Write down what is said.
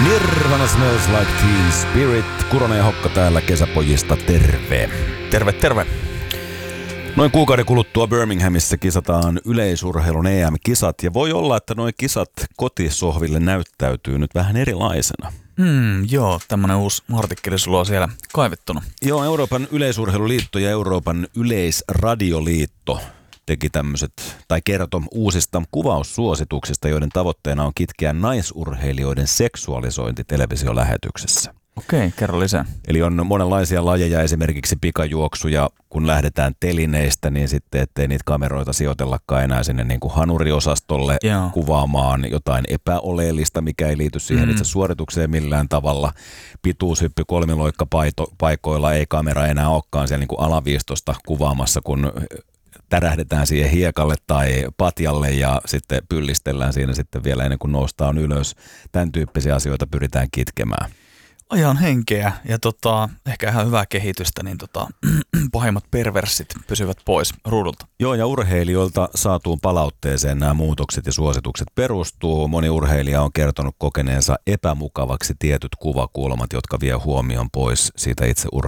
Nirvana Smells Like Teen Spirit. Kuronen ja Hokka täällä kesäpojista, terve. Terve, terve. Noin kuukauden kuluttua Birminghamissa kisataan yleisurheilun EM-kisat ja voi olla, että nuo kisat kotisohville näyttäytyy nyt vähän erilaisena. Joo, tämmönen uusi artikkeli sulla on siellä kaivettuna. Joo, Euroopan yleisurheiluliitto ja Euroopan yleisradioliitto teki tämmöiset, tai kertoi uusista kuvaussuosituksista, joiden tavoitteena on kitkeä naisurheilijoiden seksuaalisointi televisiolähetyksessä. Okei, kerro lisää. Eli on monenlaisia lajeja, esimerkiksi pikajuoksuja, kun lähdetään telineistä, niin sitten ettei niitä kameroita sijoitellakaan enää sinne niin kuin hanuriosastolle kuvaamaan jotain epäoleellista, mikä ei liity siihen itse suoritukseen millään tavalla. Pituushyppy kolmiloikkapaikoilla ei kamera enää olekaan siellä niin kuin alaviistosta kuvaamassa, kun tärähdetään siihen hiekalle tai patjalle ja sitten pyllistellään siinä sitten vielä ennen kuin noustaan ylös. Tämän tyyppisiä asioita pyritään kitkemään. Ajan henkeä ja ehkä ihan hyvää kehitystä, niin pahimmat perverssit pysyvät pois ruudulta. Joo, ja urheilijoilta saatuun palautteeseen nämä muutokset ja suositukset perustuu. Moni urheilija on kertonut kokeneensa epämukavaksi tietyt kuvakulmat, jotka vie huomion pois siitä itse